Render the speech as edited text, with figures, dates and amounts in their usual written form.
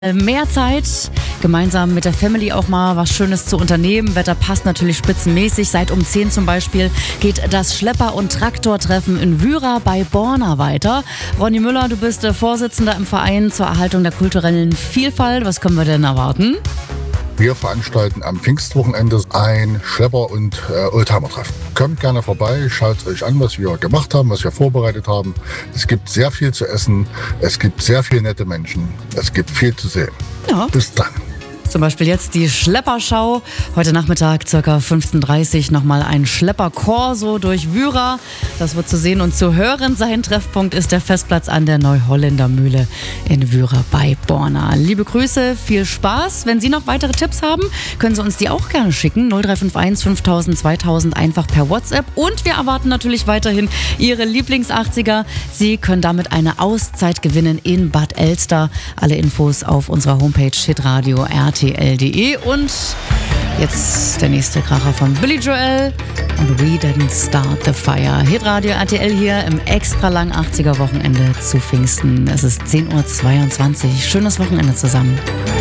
Mehr Zeit, gemeinsam mit der Family auch mal was Schönes zu unternehmen. Wetter passt natürlich spitzenmäßig. Seit um 10 zum Beispiel geht das Schlepper- und Traktortreffen in Wyra bei Borna weiter. Ronny Müller, du bist Vorsitzender im Verein zur Erhaltung der kulturellen Vielfalt. Was können wir denn erwarten? Wir veranstalten am Pfingstwochenende ein Schlepper- und Oldtimer-Treffen. Kommt gerne vorbei, schaut euch an, was wir gemacht haben, was wir vorbereitet haben. Es gibt sehr viel zu essen, es gibt sehr viele nette Menschen, es gibt viel zu sehen. Ja. Bis dann. Zum Beispiel jetzt die Schlepperschau. Heute Nachmittag ca. 15:30 Uhr nochmal ein Schlepperkorso durch Wyra. Das wird zu sehen und zu hören sein. Treffpunkt ist der Festplatz an der Neuholländer Mühle in Wyra bei Borna. Liebe Grüße, viel Spaß. Wenn Sie noch weitere Tipps haben, können Sie uns die auch gerne schicken. 0351 5000 2000 einfach per WhatsApp. Und wir erwarten natürlich weiterhin Ihre Lieblings-80er. Sie können damit eine Auszeit gewinnen in Bad Elster. Alle Infos auf unserer Homepage hitradio RTL.de. Und jetzt der nächste Kracher von Billy Joel und We Didn't Start the Fire. Hitradio RTL hier im extra langen 80er Wochenende zu Pfingsten. Es ist 10:22 Uhr. Schönes Wochenende zusammen.